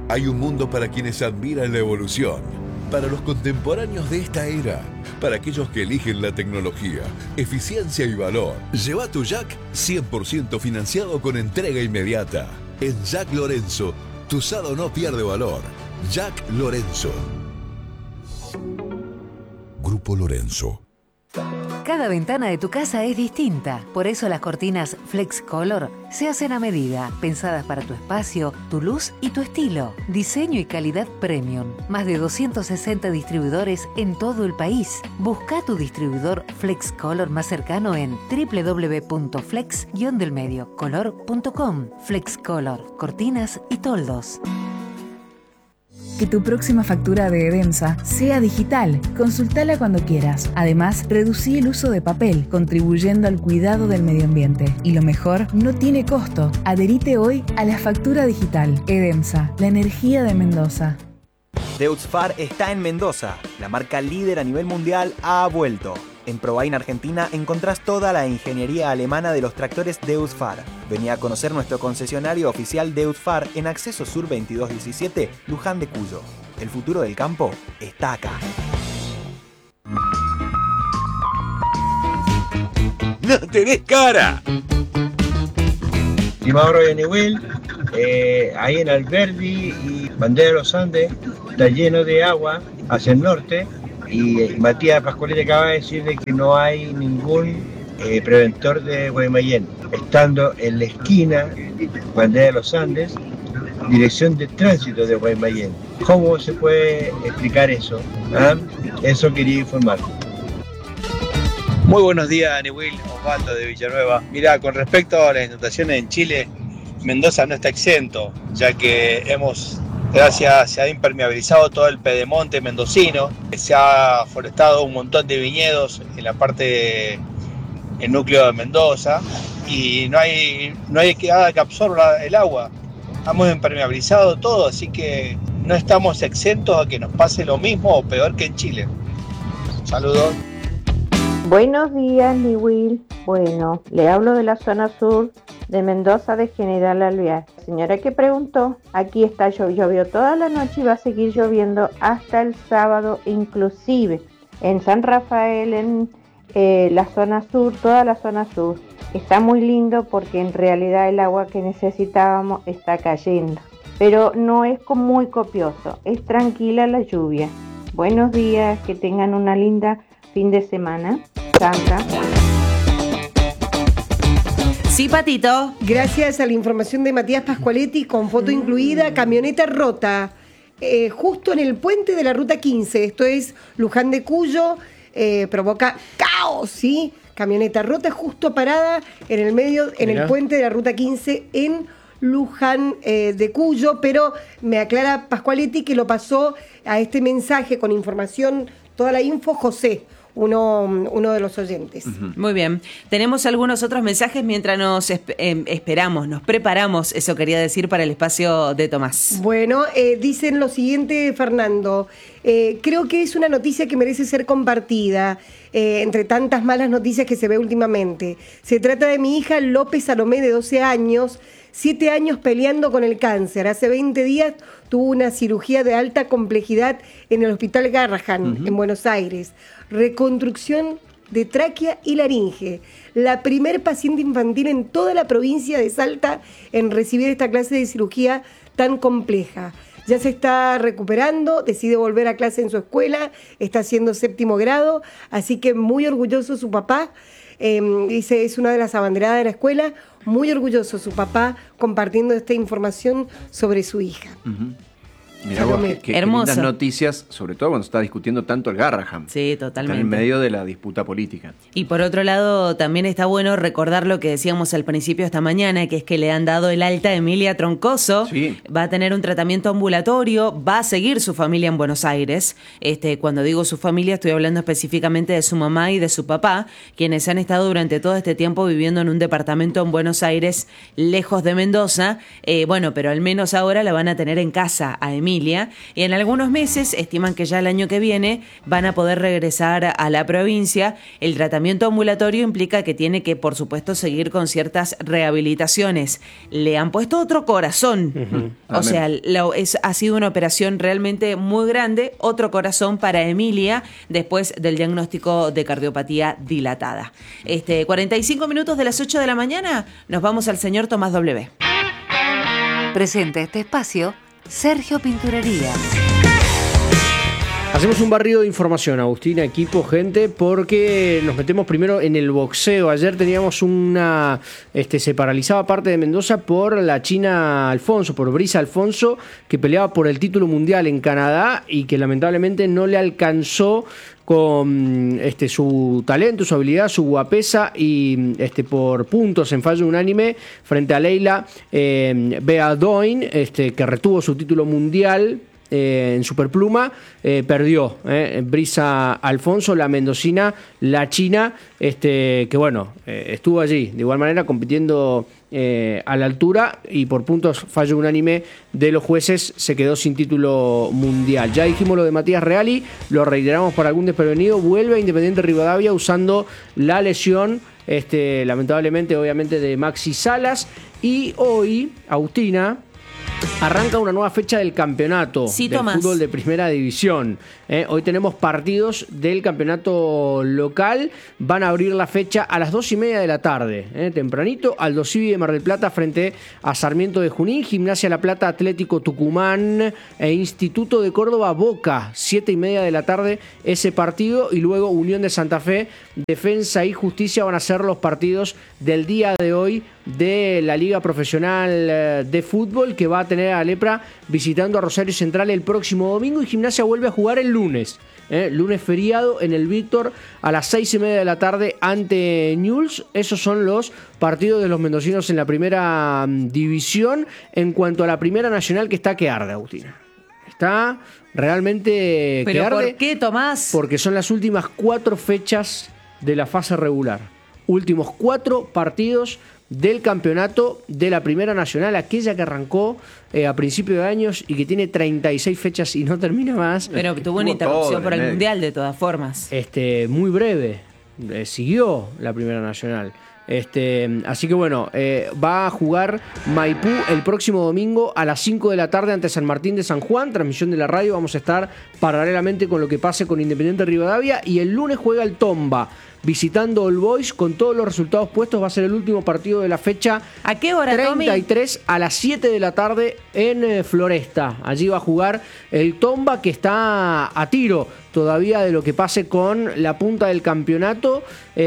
Hay un mundo para quienes admiran la evolución, para los contemporáneos de esta era, para aquellos que eligen la tecnología, eficiencia y valor. Lleva tu Jack 100% financiado con entrega inmediata. En Jack Lorenzo, tu usado no pierde valor. Jack Lorenzo. Grupo Lorenzo. Cada ventana de tu casa es distinta, por eso las cortinas Flex Color se hacen a medida, pensadas para tu espacio, tu luz y tu estilo. Diseño y calidad premium. Más de 260 distribuidores en todo el país. Busca tu distribuidor Flex Color más cercano en www.flex-color.com. Flex Color, cortinas y toldos. Que tu próxima factura de Edemsa sea digital. Consultala cuando quieras. Además, reducí el uso de papel, contribuyendo al cuidado del medio ambiente. Y lo mejor, no tiene costo. Adherite hoy a la factura digital. Edemsa, la energía de Mendoza. Deutz-Fahr está en Mendoza. La marca líder a nivel mundial ha vuelto. En Probain Argentina encontrás toda la ingeniería alemana de los tractores Deutz-Fahr. Vení a conocer nuestro concesionario oficial Deutz-Fahr en Acceso Sur 2217, Luján de Cuyo. El futuro del campo está acá. ¡No tenés cara! Mauro de Newell, ahí en Alberdi y Bandera de los Andes, está lleno de agua hacia el norte. Y Matías Pascualetti acaba de decir de que no hay ningún preventor de Guaymallén. Estando en la esquina, Bandera de los Andes, dirección de tránsito de Guaymallén. ¿Cómo se puede explicar eso? ¿Ah? Eso quería informar. Muy buenos días, Newell, Osvaldo de Villanueva. Mirá, con respecto a las inundaciones en Chile, Mendoza no está exento, ya que se ha impermeabilizado todo el pedemonte mendocino, se ha forestado un montón de viñedos en la parte del núcleo de Mendoza y no hay nada que absorba el agua. Hemos impermeabilizado todo, así que no estamos exentos a que nos pase lo mismo o peor que en Chile. Saludos. Buenos días, Newell. Bueno, le hablo de la zona sur de Mendoza, de General Alvear. La señora que preguntó, aquí está, llovió toda la noche y va a seguir lloviendo hasta el sábado, inclusive en San Rafael, en la zona sur, toda la zona sur. Está muy lindo porque en realidad el agua que necesitábamos está cayendo, pero no es muy copioso, es tranquila la lluvia. Buenos días, que tengan una linda fin de semana. Santa. Sí, Patito. Gracias a la información de Matías Pascualetti, con foto incluida, camioneta rota, justo en el puente de la Ruta 15, esto es Luján de Cuyo, provoca caos, ¿sí? Camioneta rota justo parada en el medio, en el puente de la Ruta 15 en Luján de Cuyo, pero me aclara Pascualetti que lo pasó a este mensaje con información, toda la info, José. Uno de los oyentes. Muy bien. Tenemos algunos otros mensajes mientras nos preparamos, eso quería decir, para el espacio de Tomás. Bueno, dicen lo siguiente, Fernando. Creo que es una noticia que merece ser compartida entre tantas malas noticias que se ve últimamente. Se trata de mi hija López Salomé, de 12 años, 7 años peleando con el cáncer. Hace 20 días tuvo una cirugía de alta complejidad en el Hospital Garrahan, en Buenos Aires. Reconstrucción de tráquea y laringe. La primer paciente infantil en toda la provincia de Salta en recibir esta clase de cirugía tan compleja. Ya se está recuperando, decide volver a clase en su escuela, está haciendo 7º grado, así que muy orgulloso su papá. Dice, es una de las abanderadas de la escuela, muy orgulloso su papá compartiendo esta información sobre su hija. Mirá vos, qué lindas noticias, sobre todo cuando se está discutiendo tanto el Garrahan. Sí, totalmente. Está en medio de la disputa política. Y por otro lado, también está bueno recordar lo que decíamos al principio esta mañana, que es que le han dado el alta a Emilia Troncoso. Sí. Va a tener un tratamiento ambulatorio, va a seguir su familia en Buenos Aires. Cuando digo su familia, estoy hablando específicamente de su mamá y de su papá, quienes han estado durante todo este tiempo viviendo en un departamento en Buenos Aires, lejos de Mendoza. Pero al menos ahora la van a tener en casa a Emilia. Emilia, y en algunos meses, estiman que ya el año que viene, van a poder regresar a la provincia. El tratamiento ambulatorio implica que tiene que, por supuesto, seguir con ciertas rehabilitaciones. Le han puesto otro corazón, o sea, ha sido una operación realmente muy grande, otro corazón para Emilia, después del diagnóstico de cardiopatía dilatada. 45 minutos de las 8 de la mañana, nos vamos al señor Tomás W. Presenta este espacio Sergio Pinturería. Hacemos un barrido de información, Agustina, equipo, gente, porque nos metemos primero en el boxeo. Ayer teníamos se paralizaba parte de Mendoza por la china Alfonso, por Brisa Alfonso, que peleaba por el título mundial en Canadá y que lamentablemente no le alcanzó con su talento, su habilidad, su guapesa y por puntos en fallo unánime frente a Leila Beadoin, que retuvo su título mundial en superpluma, perdió Brisa Alfonso, la mendocina, la china, que bueno, estuvo allí de igual manera compitiendo a la altura y por puntos fallo unánime de los jueces se quedó sin título mundial. Ya dijimos lo de Matías Reali, lo reiteramos para algún desprevenido, vuelve a Independiente Rivadavia usando la lesión lamentablemente obviamente de Maxi Salas, y hoy Agustina arranca una nueva fecha del campeonato del fútbol de primera división. Hoy tenemos partidos del campeonato local. Van a abrir la fecha a las 2:30 de la tarde. Tempranito, Aldo Civi de Mar del Plata frente a Sarmiento de Junín, Gimnasia La Plata, Atlético Tucumán e Instituto de Córdoba Boca, 7:30 de la tarde ese partido. Y luego Unión de Santa Fe, Defensa y Justicia van a ser los partidos del día de hoy de la Liga Profesional de Fútbol, que va a tener a Lepra visitando a Rosario Central el próximo domingo, y Gimnasia vuelve a jugar el lunes. Lunes feriado en el Víctor a las 6:30 de la tarde ante Newell's. Esos son los partidos de los mendocinos en la primera división. En cuanto a la primera nacional, que está que arde, Agustina. Está realmente que arde. ¿Pero por qué, Tomás? Porque son las últimas 4 fechas de la fase regular. Últimos 4 partidos del campeonato de la Primera Nacional, aquella que arrancó a principio de años y que tiene 36 fechas y no termina más. Pero tuvo una interrupción por el Mundial de todas formas. Muy breve, siguió la Primera Nacional. Así que bueno, va a jugar Maipú el próximo domingo a las 5 de la tarde ante San Martín de San Juan, transmisión de la radio. Vamos a estar paralelamente con lo que pase con Independiente Rivadavia, y el lunes juega el Tomba visitando All Boys con todos los resultados puestos. Va a ser el último partido de la fecha. ¿A qué hora, 33 Tommy? A las 7 de la tarde en Floresta. Allí va a jugar el Tomba, que está a tiro todavía de lo que pase con la punta del campeonato.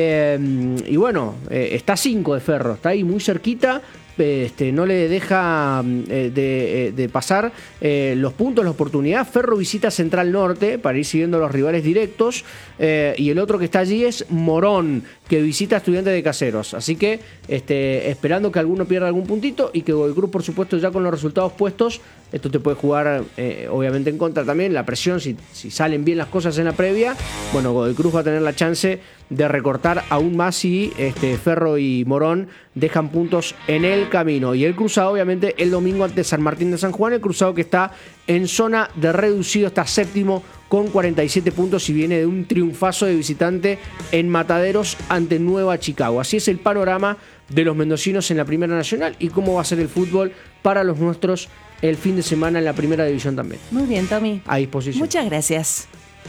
Y bueno, está 5 de Ferro, está ahí muy cerquita. No le deja de pasar los puntos, la oportunidad. Ferro visita Central Norte para ir siguiendo los rivales directos, y el otro que está allí es Morón, que visita a Estudiantes de Caseros. Así que esperando que alguno pierda algún puntito, y que Godoy Cruz, por supuesto, ya con los resultados puestos, esto te puede jugar obviamente en contra también, la presión, si salen bien las cosas en la previa. Bueno, Godoy Cruz va a tener la chance de recortar aún más si Ferro y Morón dejan puntos en el camino. Y el cruzado, obviamente, el domingo ante San Martín de San Juan, el cruzado que está en zona de reducido, está séptimo con 47 puntos y viene de un triunfazo de visitante en Mataderos ante Nueva Chicago. Así es el panorama de los mendocinos en la Primera Nacional y cómo va a ser el fútbol para los nuestros el fin de semana en la Primera División también. Muy bien, Tommy. A disposición. Muchas gracias.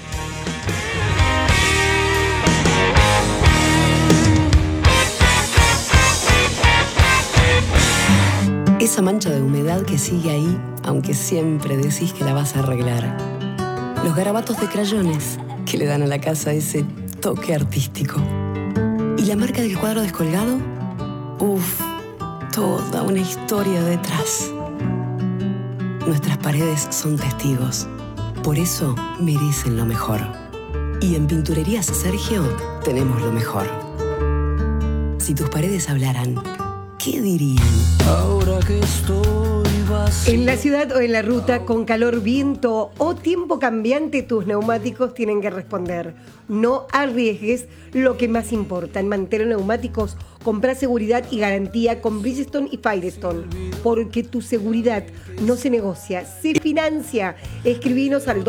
Esa mancha de humedad que sigue ahí, aunque siempre decís que la vas a arreglar. Los garabatos de crayones que le dan a la casa ese toque artístico. ¿Y la marca del cuadro descolgado? Uf, toda una historia detrás. Nuestras paredes son testigos. Por eso merecen lo mejor. Y en Pinturerías Sergio tenemos lo mejor. Si tus paredes hablaran, ¿qué dirían? Ahora que estoy vacío. En la ciudad o en la ruta, con calor, viento o tiempo cambiante, tus neumáticos tienen que responder. No arriesgues lo que más importa. En Mantero Neumáticos Comprá seguridad y garantía con Bridgestone y Firestone, porque tu seguridad no se negocia, se financia. Escribinos al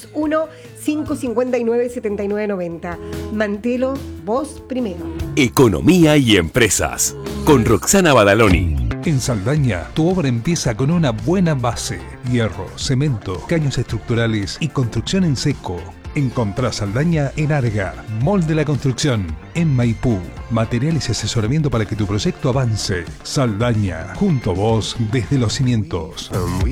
261-559-7990. Mantelo, vos primero. Economía y empresas, con Roxana Badaloni. En Saldaña, tu obra empieza con una buena base: hierro, cemento, caños estructurales y construcción en seco. Encontrá Saldaña en Arga, Mall de la Construcción, en Maipú. Materiales y asesoramiento para que tu proyecto avance. Saldaña, junto a vos desde los cimientos.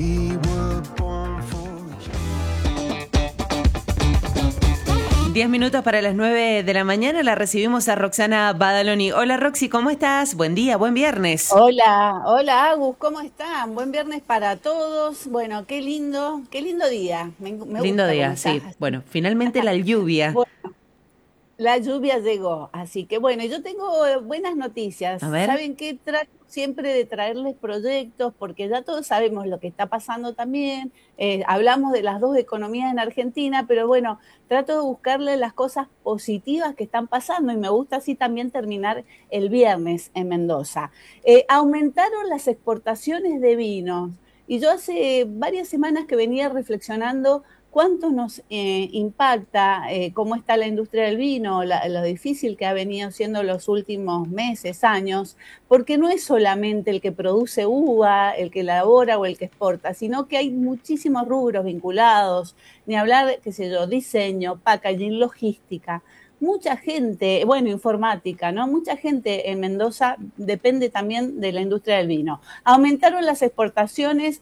10 minutos para las 9 de la mañana, la recibimos a Roxana Badaloni. Hola Roxy, ¿cómo estás? Buen día, buen viernes. Hola Agus, ¿cómo están? Buen viernes para todos. Bueno, qué lindo día. Me lindo gusta día, sí. Bueno, finalmente la lluvia. Bueno, la lluvia llegó, así que bueno, yo tengo buenas noticias. A ver. ¿Saben qué? Trato siempre de traerles proyectos, porque ya todos sabemos lo que está pasando también. Hablamos de las dos economías en Argentina, pero bueno, trato de buscarle las cosas positivas que están pasando y me gusta así también terminar el viernes en Mendoza. Aumentaron las exportaciones de vinos y yo hace varias semanas que venía reflexionando cuánto nos impacta cómo está la industria del vino, lo difícil que ha venido siendo los últimos meses, años, porque no es solamente el que produce uva, el que elabora o el que exporta, sino que hay muchísimos rubros vinculados, ni hablar, qué sé yo, diseño, packaging, logística. Mucha gente, bueno, informática, ¿no? Mucha gente en Mendoza depende también de la industria del vino. Aumentaron las exportaciones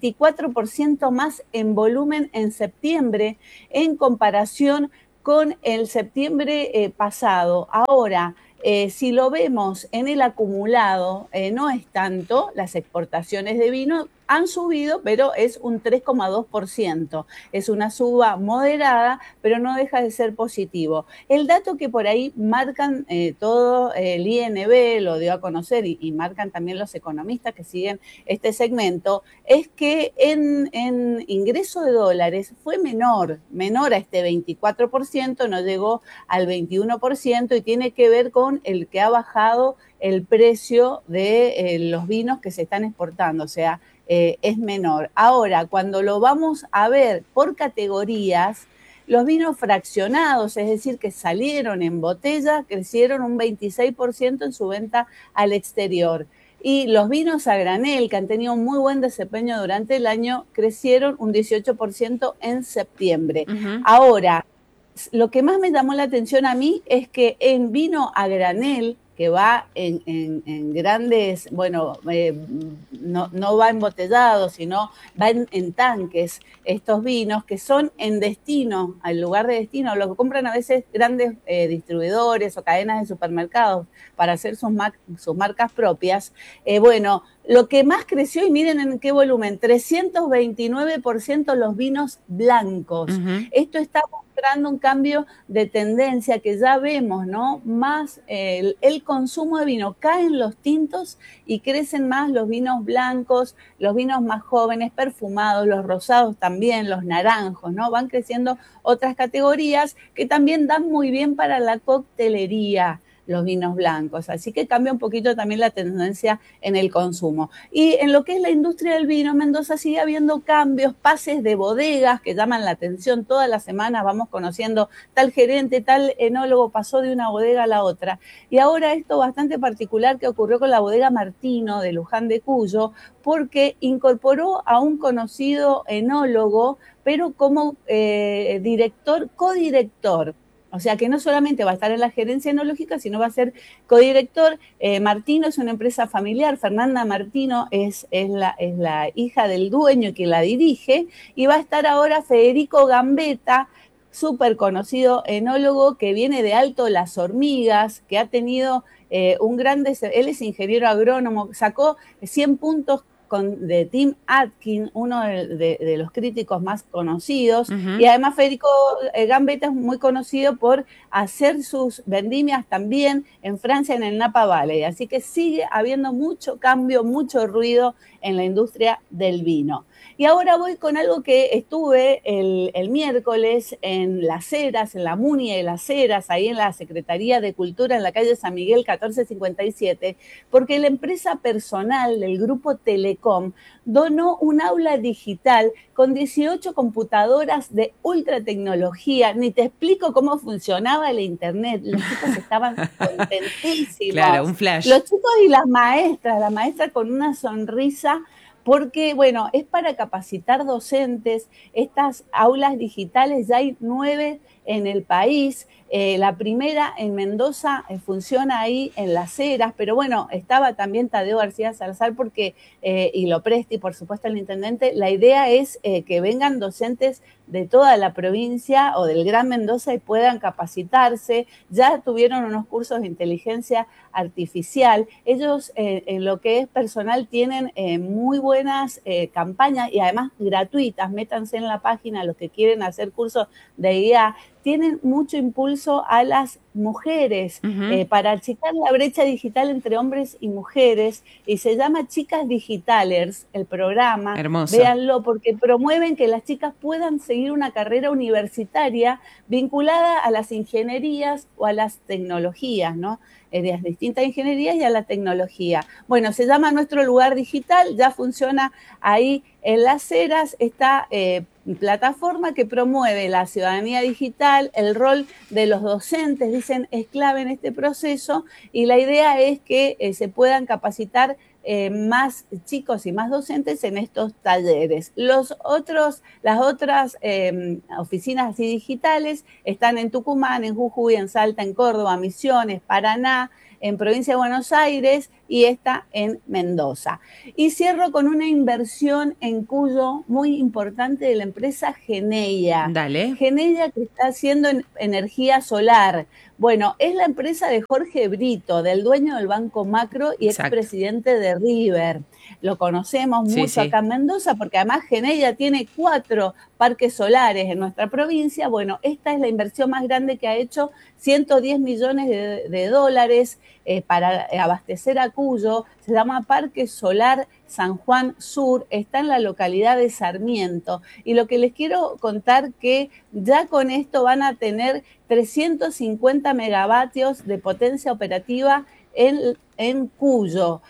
24% más en volumen en septiembre en comparación con el septiembre pasado. Ahora, si lo vemos en el acumulado, no es tanto, las exportaciones de vino han subido, pero es un 3,2%. Es una suba moderada, pero no deja de ser positivo. El dato que por ahí marcan todo el INB, lo dio a conocer, y marcan también los economistas que siguen este segmento, es que en ingreso de dólares fue menor a este 24%, no llegó al 21%, y tiene que ver con el que ha bajado el precio de los vinos que se están exportando, o sea, es menor. Ahora, cuando lo vamos a ver por categorías, los vinos fraccionados, es decir, que salieron en botella, crecieron un 26% en su venta al exterior. Y los vinos a granel, que han tenido un muy buen desempeño durante el año, crecieron un 18% en septiembre. Uh-huh. Ahora, lo que más me llamó la atención a mí es que en vino a granel, que va en grandes, bueno, no va embotellado, sino va en tanques, estos vinos que son en destino, al lugar de destino, lo que compran a veces grandes distribuidores o cadenas de supermercados para hacer sus marcas propias. Bueno, lo que más creció, y miren en qué volumen, 329% los vinos blancos. Uh-huh. Esto está mostrando un cambio de tendencia que ya vemos, ¿no? Más el consumo de vino, caen los tintos y crecen más los vinos blancos, los vinos más jóvenes, perfumados, los rosados también, los naranjos, ¿no? Van creciendo otras categorías que también dan muy bien para la coctelería, los vinos blancos, así que cambia un poquito también la tendencia en el consumo. Y en lo que es la industria del vino, Mendoza sigue habiendo cambios, pases de bodegas que llaman la atención. Todas las semanas vamos conociendo tal gerente, tal enólogo pasó de una bodega a la otra. Y ahora esto bastante particular que ocurrió con la bodega Martino de Luján de Cuyo, porque incorporó a un conocido enólogo, pero como codirector. O sea que no solamente va a estar en la gerencia enológica, sino va a ser codirector. Martino es una empresa familiar, Fernanda Martino es la hija del dueño que la dirige, y va a estar ahora Federico Gambetta, súper conocido enólogo que viene de Alto Las Hormigas, que ha tenido él es ingeniero agrónomo, sacó 100 puntos de Tim Atkin, uno de los críticos más conocidos, y además Federico Gambetta es muy conocido por hacer sus vendimias también en Francia, en el Napa Valley. Así que sigue habiendo mucho cambio, mucho ruido en la industria del vino. Y ahora voy con algo que estuve el miércoles en Las Heras, en la Muni de Las Heras, ahí en la Secretaría de Cultura en la calle San Miguel 1457, porque la empresa personal del grupo Telecom donó un aula digital con 18 computadoras de ultra tecnología. Ni te explico cómo funcionaba el internet. Los chicos estaban contentísimos. Claro, un flash. Los chicos y la maestra con una sonrisa, porque, bueno, es para capacitar docentes. Estas aulas digitales, ya hay 9 en el país. La primera en Mendoza funciona ahí en Las Heras, pero bueno, estaba también Tadeo García Salazar porque, y Lopresti, por supuesto, el intendente. La idea es que vengan docentes de toda la provincia o del Gran Mendoza y puedan capacitarse. Ya tuvieron unos cursos de inteligencia artificial. Ellos, en lo que es personal, tienen muy buenas campañas y además gratuitas. Métanse en la página los que quieren hacer cursos de IA. Tienen mucho impulso a las mujeres para achicar la brecha digital entre hombres y mujeres, y se llama Chicas Digitalers el programa. Hermoso. Véanlo, porque promueven que las chicas puedan seguir una carrera universitaria vinculada a las ingenierías o a las tecnologías, ¿no? De las distintas ingenierías y a la tecnología. Bueno, se llama Nuestro Lugar Digital, ya funciona ahí en Las Heras, esta plataforma que promueve la ciudadanía digital, el rol de los docentes, dicen, es clave en este proceso, y la idea es que se puedan capacitar más chicos y más docentes en estos talleres. Las otras oficinas así digitales están en Tucumán, en Jujuy, en Salta, en Córdoba, Misiones, Paraná, en Provincia de Buenos Aires y esta en Mendoza. Y cierro con una inversión en Cuyo muy importante de la empresa Geneia. Dale. Geneia, que está haciendo energía solar. Bueno, es la empresa de Jorge Brito, del dueño del Banco Macro y expresidente de River. Lo conocemos mucho acá en Mendoza, porque además Geneia tiene 4 parques solares en nuestra provincia. Bueno, esta es la inversión más grande que ha hecho, 110 millones de dólares para abastecer a Cuyo. Se llama Parque Solar San Juan Sur, está en la localidad de Sarmiento. Y lo que les quiero contar, que ya con esto van a tener 350 megavatios de potencia operativa en Cuyo,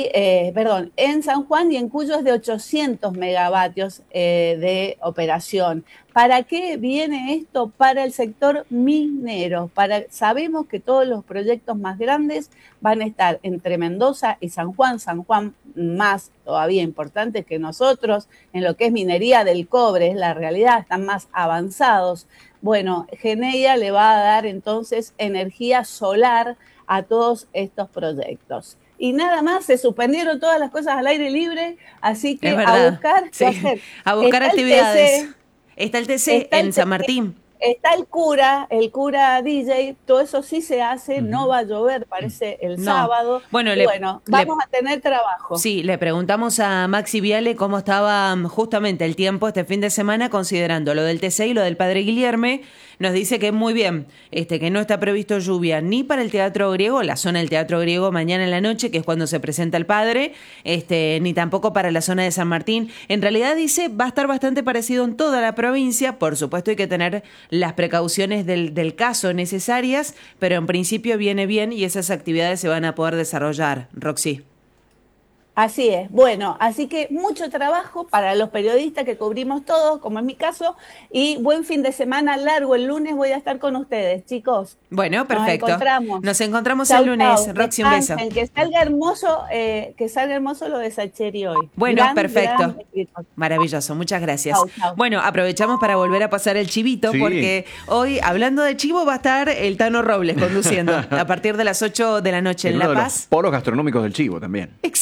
en San Juan, y en Cuyo es de 800 megavatios de operación. ¿Para qué viene esto? Para el sector minero. Sabemos que todos los proyectos más grandes van a estar entre Mendoza y San Juan más todavía importante que nosotros, en lo que es minería del cobre, es la realidad, están más avanzados. Bueno, Geneia le va a dar entonces energía solar a todos estos proyectos. Y nada más, se suspendieron todas las cosas al aire libre, así que a buscar qué hacer. A buscar actividades. Está el TC en San Martín. Está el cura DJ, todo eso sí se hace, no va a llover, parece el sábado. Bueno, vamos a tener trabajo. Sí, le preguntamos a Maxi Viale cómo estaba justamente el tiempo este fin de semana, considerando lo del TC y lo del Padre Guilherme. Nos dice que muy bien, que no está previsto lluvia ni para el Teatro Griego, la zona del Teatro Griego mañana en la noche, que es cuando se presenta el Padre, ni tampoco para la zona de San Martín. En realidad, dice, va a estar bastante parecido en toda la provincia. Por supuesto, hay que tener las precauciones del caso necesarias, pero en principio viene bien y esas actividades se van a poder desarrollar. Roxy. Así es. Bueno, así que mucho trabajo para los periodistas que cubrimos todos, como es mi caso, y buen fin de semana largo. El lunes voy a estar con ustedes, chicos. Bueno, perfecto. Nos encontramos chau, el lunes. Chau. Roxy, un beso. Que salga hermoso lo de Sacheri hoy. Bueno, perfecto. Maravilloso, muchas gracias. Chau. Bueno, aprovechamos para volver a pasar el chivito, porque hoy, hablando de chivo, va a estar el Tano Robles conduciendo a partir de las 8 de la noche en La Paz. Los polos gastronómicos del chivo también. Exactamente.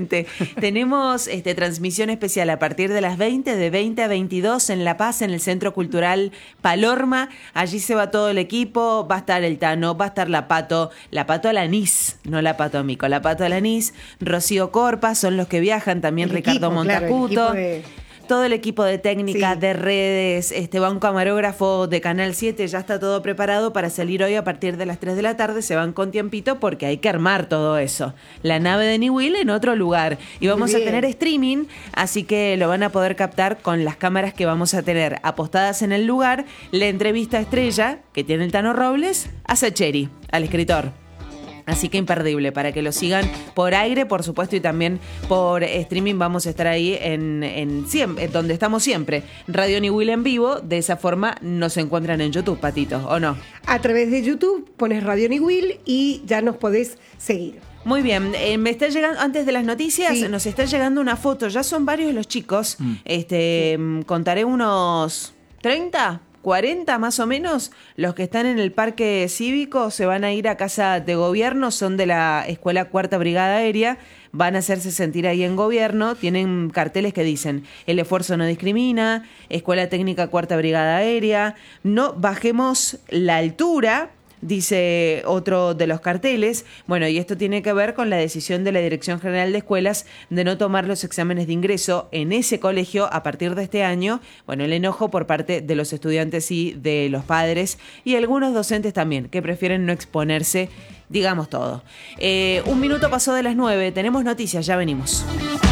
Totalmente. Tenemos transmisión especial a partir de las 20, de 20 a 22 en La Paz, en el Centro Cultural Palorma. Allí se va todo el equipo, va a estar el Tano, va a estar la Pato Alanís, no la Pato Amico, la Pato Alanís, Rocío Corpa, son los que viajan, también el Ricardo equipo, Montacuto. Claro, todo el equipo de técnica, de redes, va un camarógrafo de Canal 7, ya está todo preparado para salir hoy a partir de las 3 de la tarde, se van con tiempito porque hay que armar todo eso. La nave de Niwil en otro lugar. Y vamos a tener streaming, así que lo van a poder captar con las cámaras que vamos a tener apostadas en el lugar. La entrevista estrella que tiene el Tano Robles a Sacheri, al escritor. Así que imperdible, para que lo sigan por aire, por supuesto, y también por streaming. Vamos a estar ahí en donde estamos siempre, Radio Niwil en vivo. De esa forma nos encuentran en YouTube, Patito, ¿o no? A través de YouTube pones Radio Niwil y ya nos podés seguir. Muy bien, me está llegando, antes de las noticias, nos está llegando una foto. Ya son varios los chicos, contaré unos 30, 40 más o menos, los que están en el parque cívico se van a ir a casa de gobierno, son de la Escuela Cuarta Brigada Aérea, van a hacerse sentir ahí en gobierno, tienen carteles que dicen: el esfuerzo no discrimina, Escuela Técnica Cuarta Brigada Aérea, no bajemos la altura, dice otro de los carteles. Bueno, y esto tiene que ver con la decisión de la Dirección General de Escuelas de no tomar los exámenes de ingreso en ese colegio a partir de este año. Bueno, el enojo por parte de los estudiantes y de los padres y algunos docentes también, que prefieren no exponerse, digamos todo. 1 minuto pasó de las 9, tenemos noticias, ya venimos.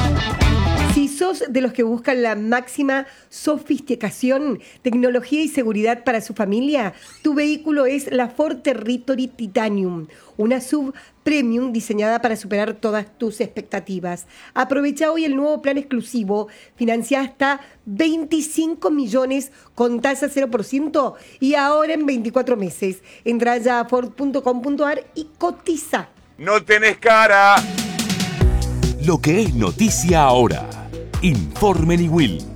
Si sos de los que buscan la máxima sofisticación, tecnología y seguridad para su familia, tu vehículo es la Ford Territory Titanium, una SUV premium diseñada para superar todas tus expectativas. Aprovecha hoy el nuevo plan exclusivo, financia hasta 25 millones con tasa 0% y ahora en 24 meses. Entra ya a ford.com.ar y cotiza. No tenés cara. Lo que es noticia ahora. Informe Niwil.